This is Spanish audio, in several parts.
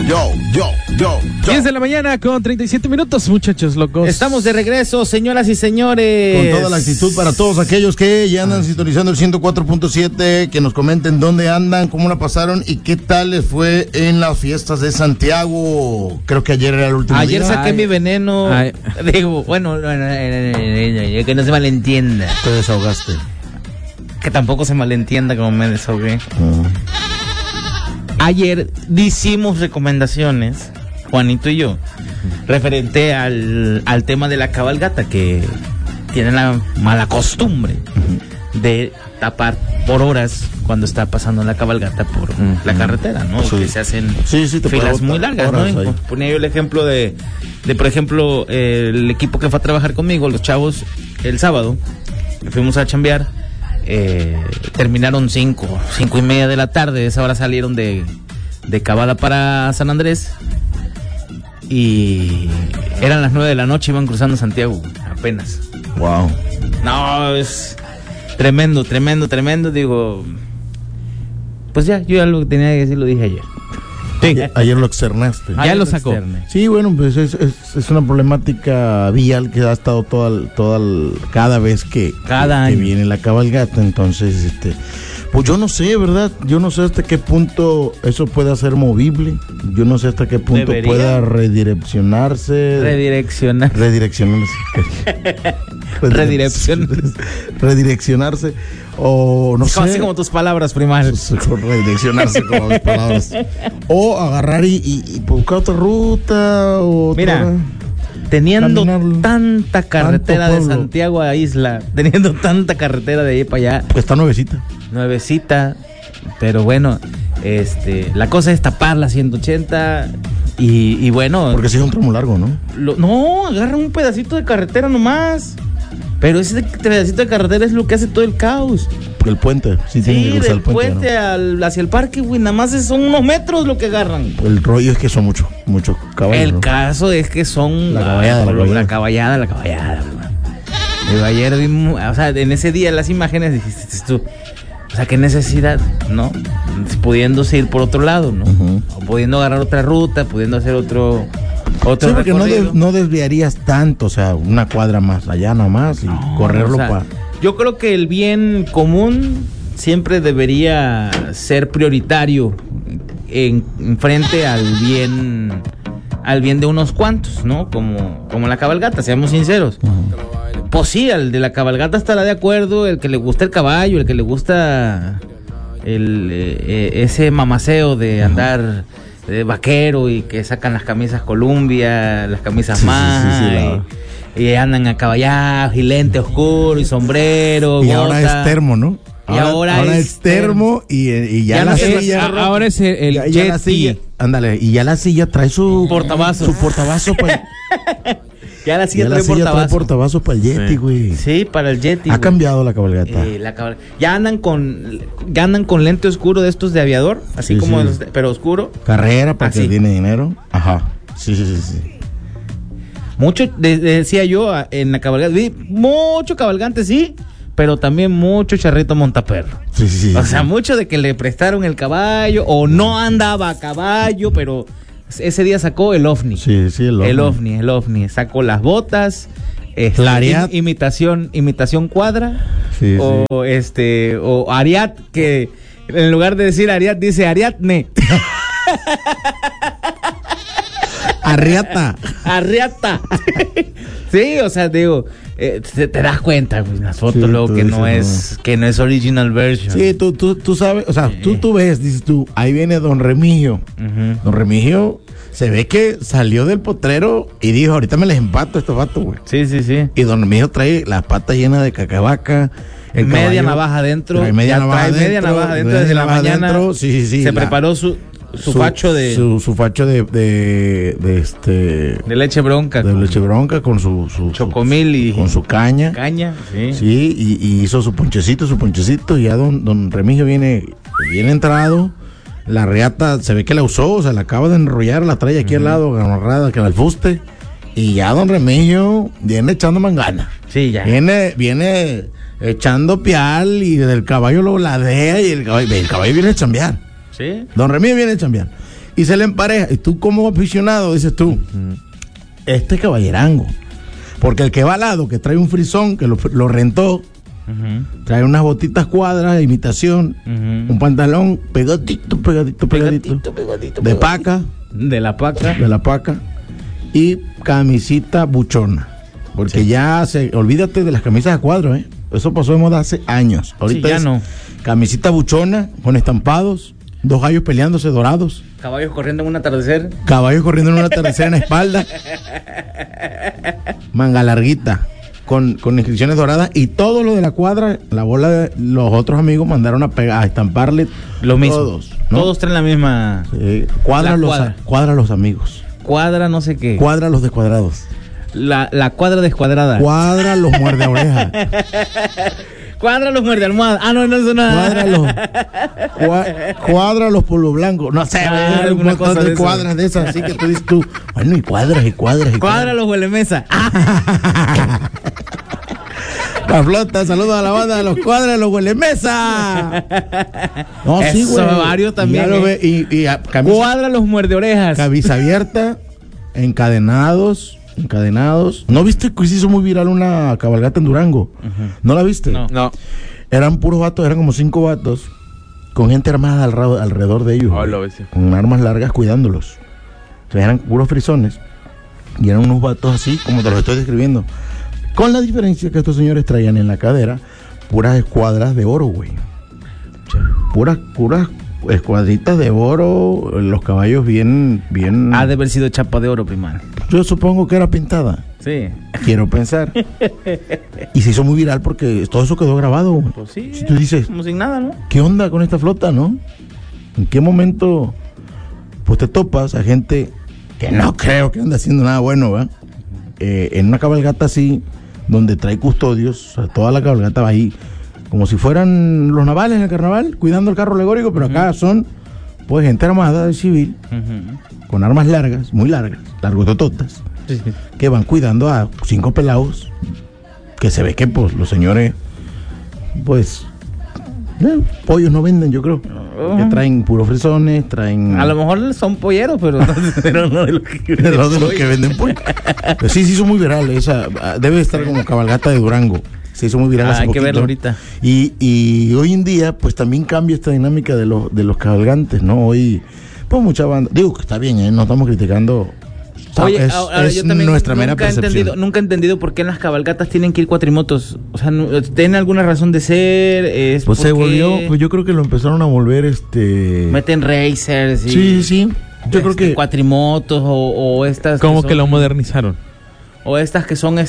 10 de la mañana con 37 minutos, muchachos locos. Estamos de regreso, señoras y señores. Con toda la actitud para todos aquellos que ya andan sintonizando el 104.7, que nos comenten dónde andan, cómo la pasaron y qué tal les fue en las fiestas de Santiago. Creo que ayer era el último día. Ayer saqué mi veneno. Digo, bueno, que no se malentienda. Te desahogaste. Que tampoco se malentienda como me desahogué. Ayer hicimos recomendaciones, Juanito y yo, referente al tema de la cabalgata, que tienen la mala costumbre de tapar por horas cuando está pasando la cabalgata por la carretera, ¿no? Sí. Que se hacen filas muy largas, ¿no? Ponía yo el ejemplo de por ejemplo, el equipo que fue a trabajar conmigo, los chavos, el sábado, fuimos a chambear. Terminaron 5:30 de la tarde. Esa hora salieron de Cavada para San Andrés y eran las 9 de la noche. Iban cruzando Santiago apenas. Wow. No, es tremendo. Digo, pues yo ya lo que tenía que decir lo dije ayer. Sí. Ayer lo externaste. Ya lo sacó. Sí, bueno, pues es una problemática vial que ha estado cada vez que viene la cabalgata. Entonces, pues yo no sé, ¿verdad? Yo no sé hasta qué punto eso pueda ser movible. Yo no sé hasta qué punto pueda redireccionarse. Redireccionarse. O no sé. Así como tus palabras primarias. Redireccionarse como mis palabras. O agarrar y buscar otra ruta. Mira, teniendo tanta carretera de Santiago a Isla, teniendo tanta carretera de ahí para allá. Pues está nuevecita, pero bueno, la cosa es tapar la 180 y bueno. Porque sí es un tramo largo, ¿no? No, agarra un pedacito de carretera nomás. Pero ese pedacito de carretera es lo que hace todo el caos. El puente, tiene que cruzar el puente, ¿no? Hacia el parque, güey, nada más son unos metros lo que agarran. El rollo es que son muchos caballos. El caso es que son la caballada. Güey. Ayer vimos, o sea, en ese día las imágenes dijiste tú, o sea, qué necesidad, ¿no? Pudiéndose ir por otro lado, ¿no? O pudiendo agarrar otra ruta, pudiendo hacer otro sí, porque no desviarías tanto, o sea, una cuadra más allá nomás y correrlo para... Yo creo que el bien común siempre debería ser prioritario en frente al bien de unos cuantos, ¿no? Como la cabalgata, seamos sinceros. Pues sí, al de la cabalgata estará de acuerdo, el que le gusta el caballo, el que le gusta ese mamaceo de andar de vaquero y que sacan las camisas Columbia, las camisas y andan a caballados y lente oscuro y sombrero, y bota. Ahora es termo, ¿no? Ahora es termo y ya la silla. Ahora es el ya la silla. Ándale, y ya la silla trae su portavasos. Ya la silla trae portavasos para el Yeti, güey. Sí, para el Yeti. Ha cambiado la cabalgata. Ya andan con lente oscuro de estos de aviador, así como pero oscuro. Carrera para que tiene dinero. Ajá. Sí. Mucho, decía yo en la cabalgata, vi mucho cabalgante, sí, pero también mucho charrito montaperro. Sí. O sea, mucho de que le prestaron el caballo o no andaba a caballo, pero ese día sacó el ovni. Sí, el ovni. Sacó las botas, imitación cuadra, o Ariat, que en lugar de decir Ariat dice Ariadne. Arriata. Sí, o sea, digo, te das cuenta, güey, las fotos luego que no es original version. Sí, tú sabes, o sea, tú ves, dices tú, ahí viene Don Remigio. Don Remigio se ve que salió del potrero y dijo, ahorita me les empato a estos vatos, güey. Sí. Y Don Remigio trae las patas llenas de cacabaca. Media navaja adentro. Trae media navaja adentro desde la mañana. Se preparó su facho de leche bronca. De leche bronca con su chocomil y con su caña. Sí, y hizo su ponchecito y ya don Remigio viene entrado. La reata se ve que la usó, o sea, la acaba de enrollar, la trae aquí al lado, agarrada, que la alfuste. Y ya don Remigio viene echando mangana. Sí, ya. Viene echando pial y del caballo lo ladea y el caballo viene a chambear. Sí. Don Remigio viene a chambear. y se le empareja. Y tú como aficionado dices tú, este caballerango. Porque el que va al lado, que trae un frisón, que lo rentó, trae unas botitas cuadras de imitación, un pantalón pegadito. De paca. De la paca. Y camisita buchona. Porque olvídate de las camisas a cuadros, ¿eh? Eso pasó de moda hace años. Ahorita ya no. Camisita buchona con estampados, 2 gallos peleándose dorados. Caballos corriendo en un atardecer. En la espalda. Manga larguita. Con inscripciones doradas. Y todo lo de la cuadra, la bola de los otros amigos mandaron a estamparle lo mismo. Todos, ¿no? Todos traen la misma. Cuadra los amigos. Cuadra no sé qué. Cuadra los descuadrados. La cuadra descuadrada. Cuadra los muerde oreja. Cuadra los muerde almohada. No es nada. Cuadra los polvo blancos. No sé, un montón de cuadras de esas. Así que tú dices tú, bueno, y cuadras. Cuadra los huele mesa. La flota, saludos a la banda de los cuadras, los huele mesa. No, sí, güey. Varios también. Cuadra los muerde orejas. Camisa abierta, encadenados. ¿No viste que se hizo muy viral una cabalgata en Durango? ¿No la viste? No. Eran puros vatos, eran como 5 vatos con gente armada alrededor de ellos, con armas largas cuidándolos. Entonces eran puros frisones y eran unos vatos así como te los estoy describiendo, con la diferencia que estos señores traían en la cadera puras escuadras de oro, güey. Puras escuadritas de oro, los caballos bien. Ha de haber sido chapa de oro, primero. Yo supongo que era pintada. Sí. Quiero pensar. Y se hizo muy viral porque todo eso quedó grabado. Pues sí. Si tú dices, como sin nada, ¿no? ¿Qué onda con esta flota, no? ¿En qué momento pues te topas a gente que no creo que ande haciendo nada bueno, ¿verdad? En una cabalgata así, donde trae custodios, o sea, toda la cabalgata va ahí como si fueran los navales en el carnaval, cuidando el carro alegórico, pero acá son pues gente armada de civil, con armas largas, muy largas, largotototas, que van cuidando a 5 pelados, que se ve que pues los señores, pues, pollos no venden, yo creo, que traen puros frisones, traen... A lo mejor son polleros, pero no de los que venden pollo. Pero sí, se hizo muy viral, esa debe estar como cabalgata de Durango. Se hizo muy viral hace poquito. Hay que verlo ahorita. Y hoy en día, pues también cambia esta dinámica de los cabalgantes, ¿no? Hoy, pues mucha banda, digo que está bien, no estamos criticando. Oye, ahora yo también nuestra mera percepción. Nunca he entendido por qué en las cabalgatas tienen que ir cuatrimotos. O sea, ¿tienen alguna razón de ser? Pues se volvió, pues yo creo que lo empezaron a volver, meten racers y... Sí. Yo creo que... Cuatrimotos o estas... ¿Cómo que lo modernizaron? O estas que son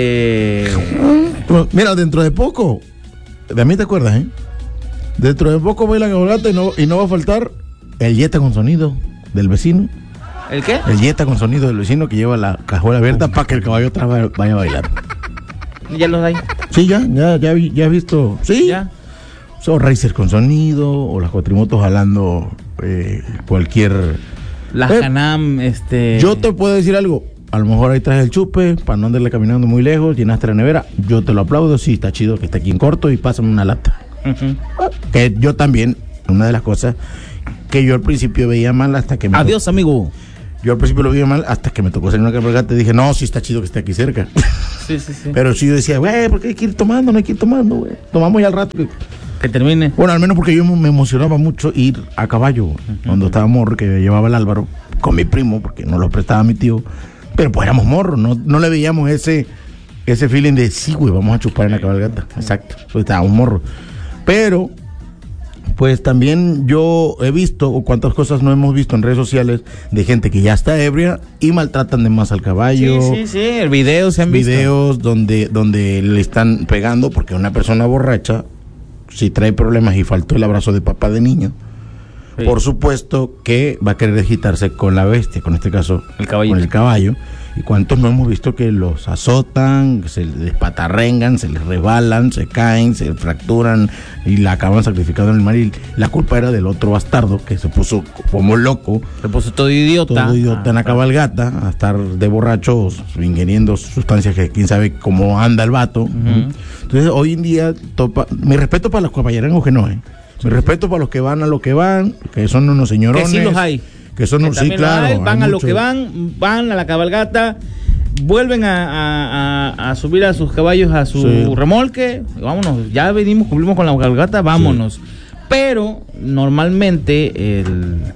Mira, dentro de poco, de mí te acuerdas, dentro de poco voy a la cabalgata y no va a faltar el Jetta con sonido del vecino. ¿El qué? El Jetta con sonido del vecino que lleva la cajuela abierta para que el caballo atrás vaya a bailar. ¿Ya los hay? Sí, ya he visto. Sí. ¿Ya? Son racers con sonido o las cuatrimotos jalando cualquier... Las Canam, Yo te puedo decir algo. A lo mejor ahí traes el chupe para no andarle caminando muy lejos, llenaste la nevera. Yo te lo aplaudo, sí, está chido que esté aquí en corto y pásame una lata. Que yo también, una de las cosas que yo al principio veía mal hasta que Adiós, amigo. Yo al principio lo veía mal hasta que me tocó salir una cabalgata y dije, no, sí está chido que esté aquí cerca. Sí. Pero sí yo decía, güey, ¿por qué hay que ir tomando? No hay que ir tomando, güey. Tomamos ya al rato. Que termine. Bueno, al menos porque yo me emocionaba mucho ir a caballo, cuando estaba morro, que llevaba el Álvaro con mi primo, porque no lo prestaba mi tío. Pero pues éramos morros, no le veíamos ese feeling de sí, güey, vamos a chupar en la cabalgata. Exacto, pues estábamos morros. Pero, pues también yo he visto, o cuántas cosas no hemos visto en redes sociales, de gente que ya está ebria y maltratan de más al caballo. Sí, videos se han visto. Videos donde le están pegando, porque una persona borracha, si trae problemas y faltó el abrazo de papá de niño, sí, por supuesto que va a querer agitarse con la bestia, con este caso con el caballo. Y cuántos no hemos visto que los azotan, se les despatarrengan, se les rebalan, se caen, se fracturan y la acaban sacrificando en el mar. Y la culpa era del otro bastardo que se puso como loco, se puso todo idiota en la cabalgata, a estar de borrachos ingiriendo sustancias que quién sabe cómo anda el vato. Entonces hoy en día mi respeto para los caballerangos que no, mi respeto para los que van a lo que van, que son unos señorones, que sí los hay, Que son, sí, claro. Van a lo que van a la cabalgata, vuelven a subir a sus caballos a su remolque, vámonos, ya venimos, cumplimos con la cabalgata, vámonos. Sí. Pero normalmente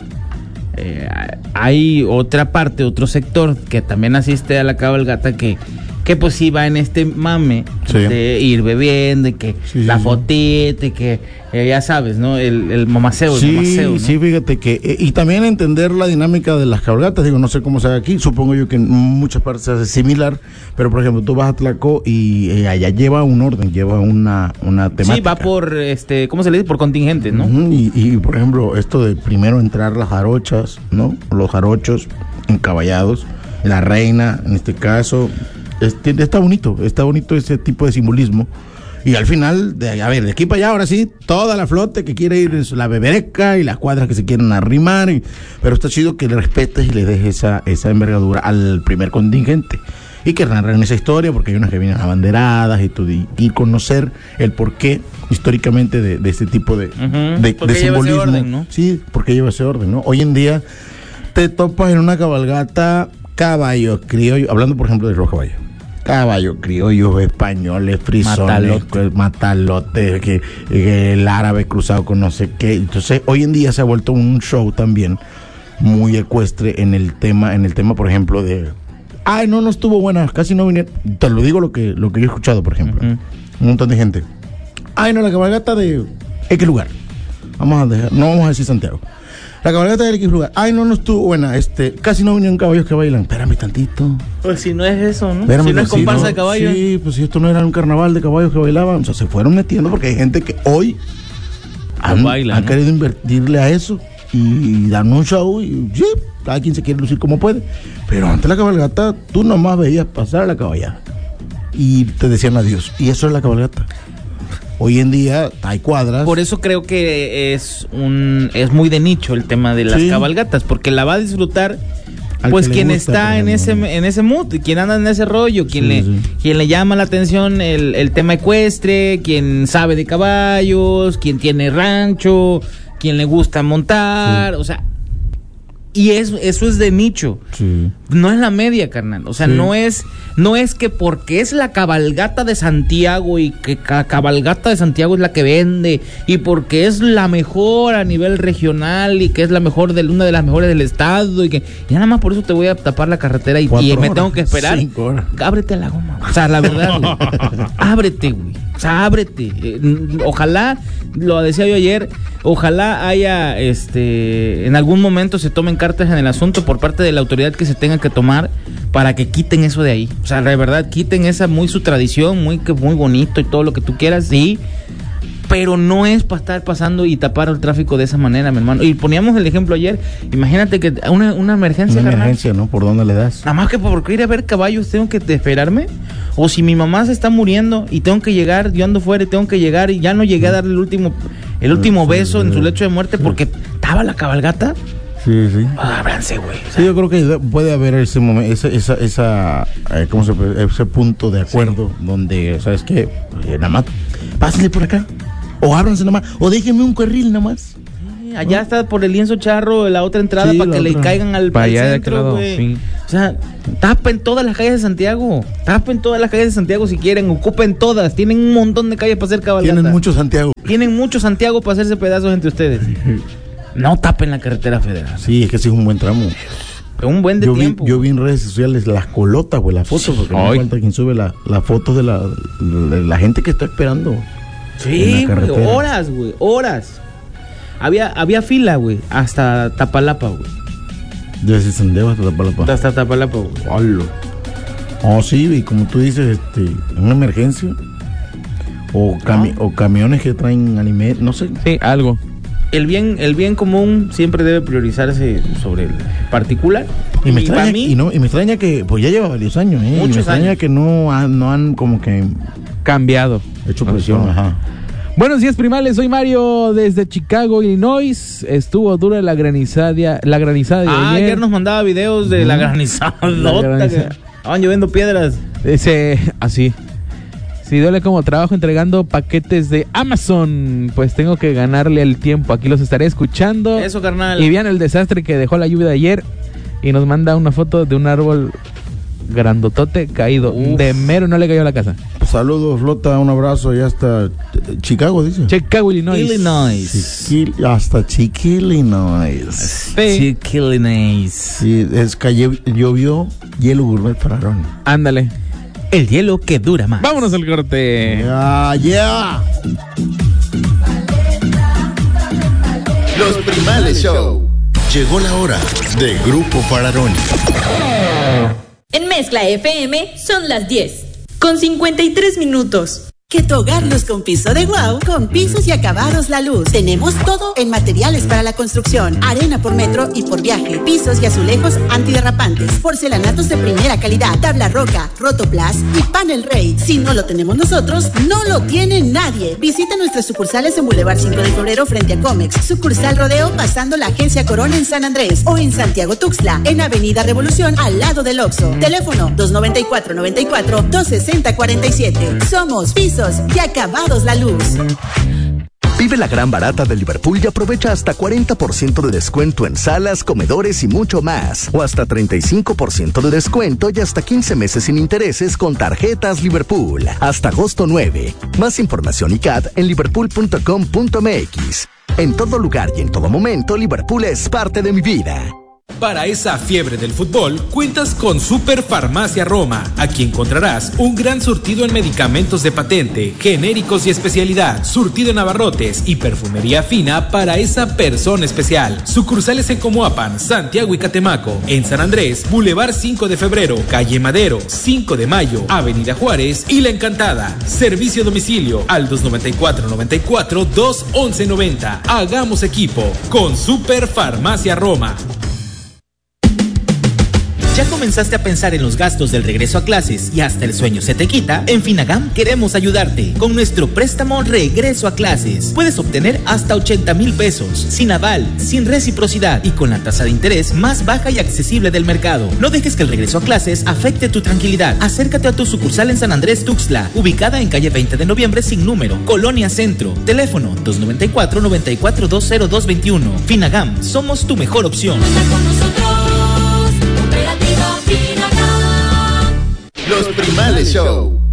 hay otra parte, otro sector que también asiste a la cabalgata que pues sí va en este mame de ir bebiendo y que la fotita y que ya sabes, ¿no? El mamaceo, ¿no? Sí, fíjate que y también entender la dinámica de las cabalgatas, digo, no sé cómo se hace aquí, supongo yo que en muchas partes se hace similar, pero por ejemplo, tú vas a Tlaco y allá lleva un orden, lleva una temática. Sí, va por ¿cómo se le dice? Por contingentes, ¿no? Y por ejemplo, esto de primero entrar las jarochas, ¿no? Los jarochos encaballados, la reina, en este caso. Está bonito ese tipo de simbolismo. Y al final, de aquí para allá, ahora sí, toda la flota que quiere ir, la bebereca y las cuadras que se quieren arrimar. Pero está chido que le respetes y le dejes esa envergadura al primer contingente. Y que narren esa historia, porque hay unas que vienen abanderadas y conocer el porqué históricamente de este tipo de simbolismo. Ese orden, ¿no? Sí, porque lleva ese orden, ¿no? Hoy en día te topas en una cabalgata caballo criollo, hablando por ejemplo de los caballos. Caballo criollos, españoles, frisones, matalotes, que el árabe cruzado con no sé qué. Entonces, hoy en día se ha vuelto un show también muy ecuestre en el tema, por ejemplo, de no estuvo buena, casi no vinieron. Te lo digo lo que yo he escuchado, por ejemplo. Un montón de gente. La cabalgata de X lugar. No vamos a decir Santiago. La cabalgata de X lugar. No estuvo buena. Casi no vinieron caballos que bailan. Espérame tantito. Pues si no es eso, ¿no? Si no es comparsa de caballos. Sí, pues si esto no era un carnaval de caballos que bailaban. O sea, se fueron metiendo porque hay gente que hoy han querido invertirle a eso y dan un show y sí, cada quien se quiere lucir como puede. Pero antes la cabalgata, tú nomás veías pasar a la caballada y te decían adiós. Y eso es la cabalgata. Hoy en día hay cuadras. Por eso creo que es muy de nicho el tema de las cabalgatas, porque la va a disfrutar pues quien está en ese mood, quien anda en ese rollo, quien le llama la atención el tema ecuestre, quien sabe de caballos, quien tiene rancho, quien le gusta montar, o sea, y eso es de nicho. Sí. No es la media, carnal. O sea, no es que porque es la cabalgata de Santiago y que la cabalgata de Santiago es la que vende y porque es la mejor a nivel regional y que es la mejor una de las mejores del estado y nada más por eso te voy a tapar la carretera y me tengo que esperar. 5 horas. Ábrete a la goma. O sea, la verdad, güey. Ábrete, güey. O sea, ábrete. Ojalá, lo decía yo ayer, ojalá haya en algún momento se tomen cartas en el asunto por parte de la autoridad que se tenga que tomar para que quiten eso de ahí. O sea, de verdad, quiten su tradición, muy bonito y todo lo que tú quieras, sí, pero no es para estar pasando y tapar el tráfico de esa manera, mi hermano. Y poníamos el ejemplo ayer, imagínate que una emergencia. Una emergencia, ¿no? ¿Por dónde le das? Nada más que porque ir a ver caballos tengo que esperarme, o si mi mamá se está muriendo y tengo que llegar, yo ando fuera y tengo que llegar y ya no llegué a darle el último beso en su lecho de muerte porque estaba la cabalgata. Sí. Ábranse, güey. Sí, yo creo que puede haber ese momento, ese punto de acuerdo donde, ¿sabes qué? Nada más, pásenle por acá. O ábranse nada más. O déjenme un carril nada más. Allá está por el lienzo charro, la otra entrada para que le caigan al centro, güey. O sea, tapen todas las calles de Santiago. Si quieren, ocupen todas. Tienen un montón de calles para hacer cabalgata. Tienen mucho Santiago para hacerse pedazos entre ustedes. No tapen la carretera federal. Sí, es que sí es un buen tramo. Un buen de tiempo. Yo vi en redes sociales las colotas, güey, las fotos, porque no falta quien sube las fotos de la gente que está esperando. Sí, güey, horas. Había fila, güey, hasta Tapalapa, güey. Desde Sendeo hasta Tapalapa. Hasta Tapalapa, güey. ¡Hola! Oh, sí, y como tú dices, en una emergencia. O camiones que traen anime, no sé. Sí, algo. El bien común siempre debe priorizarse sobre el particular. Y me extraña que pues ya lleva varios años, Muchos me extraña años. Que no han como que cambiado, hecho presión. Ajá. Buenos días, primales. Soy Mario desde Chicago, Illinois. Estuvo dura la granizada de ayer. Ayer nos mandaba videos de la granizada. Estaban lloviendo piedras. Así. Si duele como trabajo entregando paquetes de Amazon, pues tengo que ganarle el tiempo. Aquí los estaré escuchando. Eso, carnal. Y vean el desastre que dejó la lluvia de ayer. Y nos manda una foto de un árbol grandotote caído. Uf. De mero no le cayó a la casa. Saludos, Flota, un abrazo y hasta Chicago, dice. Chicago, Illinois. Hasta Illinois. Sí. Illinois. Sí, es que llovió hielo gourmet para Aaron. Ándale. El hielo que dura más. Vámonos al corte. Yeah. Los Primales Show. Llegó la hora de Grupo Fararoni. En Mezcla FM son las 10, con 53 minutos. Que tu hogar luz con piso de Guau, con Pisos y Acabados La Luz. Tenemos todo en materiales para la construcción, arena por metro y por viaje, pisos y azulejos antiderrapantes, porcelanatos de primera calidad, tabla roca, rotoplas y panel rey. Si no lo tenemos nosotros, no lo tiene nadie. Visita nuestras sucursales en Boulevard 5 de Febrero frente a Comex, sucursal Rodeo pasando la Agencia Corona en San Andrés o en Santiago Tuxtla, en Avenida Revolución al lado del Oxxo. Teléfono 294-94-260-47. Somos Pisos y Acabados La Luz. Vive la gran barata de Liverpool y aprovecha hasta 40% de descuento en salas, comedores y mucho más. O hasta 35% de descuento y hasta 15 meses sin intereses con tarjetas Liverpool. Hasta agosto 9. Más información y CAT en liverpool.com.mx. En todo lugar y en todo momento, Liverpool es parte de mi vida. Para esa fiebre del fútbol, cuentas con Super Farmacia Roma. Aquí encontrarás un gran surtido en medicamentos de patente, genéricos y especialidad, surtido en abarrotes y perfumería fina para esa persona especial. Sucursales en Comoapan, Santiago y Catemaco. En San Andrés, Boulevard 5 de Febrero, Calle Madero, 5 de Mayo, Avenida Juárez y La Encantada. Servicio a domicilio al 294-94-211-90. Hagamos equipo con Super Farmacia Roma. ¿Ya comenzaste a pensar en los gastos del regreso a clases y hasta el sueño se te quita? En Finagam queremos ayudarte. Con nuestro préstamo Regreso a Clases puedes obtener hasta 80,000 pesos, sin aval, sin reciprocidad y con la tasa de interés más baja y accesible del mercado. No dejes que el regreso a clases afecte tu tranquilidad. Acércate a tu sucursal en San Andrés Tuxtla, ubicada en calle 20 de noviembre sin número, Colonia Centro. Teléfono 294-94-20221. Finagam, somos tu mejor opción. Los Primales Show.